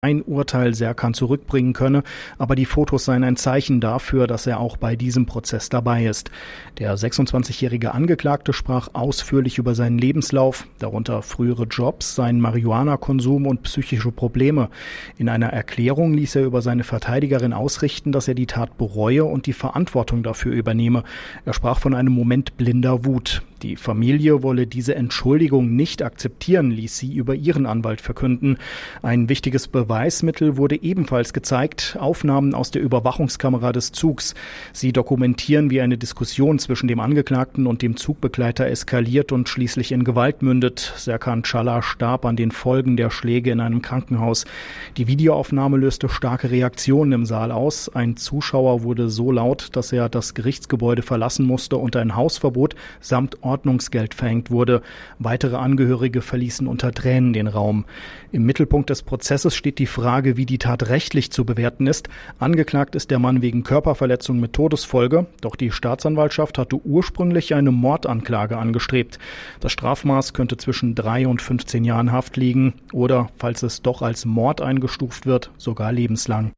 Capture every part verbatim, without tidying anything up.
ein Urteil Serkan zurückbringen könne, aber die Fotos seien ein Zeichen dafür, dass er auch bei diesem Prozess dabei ist. Der sechsundzwanzigjährige Angeklagte sprach ausführlich über seinen Lebenslauf, darunter frühere Jobs, seinen Marihuana-Konsum und psychische Probleme. In einer Erklärung ließ er über seine Verteidigerin ausrichten, dass er die Tat bereue und die Verantwortung dafür übernehme. Er sprach von einem Moment blinder Wut. Die Familie wolle diese Entschuldigung nicht akzeptieren, ließ sie über ihren Anwalt verkünden. Ein wichtiges Beweismittel wurde ebenfalls gezeigt, Aufnahmen aus der Überwachungskamera des Zugs. Sie dokumentieren, wie eine Diskussion zwischen dem Angeklagten und dem Zugbegleiter eskaliert und schließlich in Gewalt mündet. Serkan Çağlar starb an den Folgen der Schläge in einem Krankenhaus. Die Videoaufnahme löste starke Reaktionen im Saal aus. Ein Zuschauer wurde so laut, dass er das Gerichtsgebäude verlassen musste und ein Hausverbot samt Ordnungsgeld verhängt wurde. Weitere Angehörige verließen unter Tränen den Raum. Im Mittelpunkt des Prozesses steht die Frage, wie die Tat rechtlich zu bewerten ist. Angeklagt ist der Mann wegen Körperverletzung mit Todesfolge. Doch die Staatsanwaltschaft hatte ursprünglich eine Mordanklage angestrebt. Das Strafmaß könnte zwischen drei und fünfzehn Jahren Haft liegen oder, falls es doch als Mord eingestuft wird, sogar lebenslang.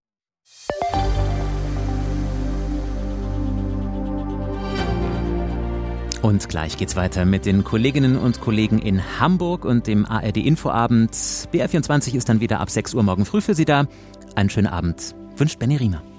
Und gleich geht's weiter mit den Kolleginnen und Kollegen in Hamburg und dem A R D-Infoabend. B R vierundzwanzig ist dann wieder ab sechs Uhr morgen früh für Sie da. Einen schönen Abend wünscht Benny Riemer.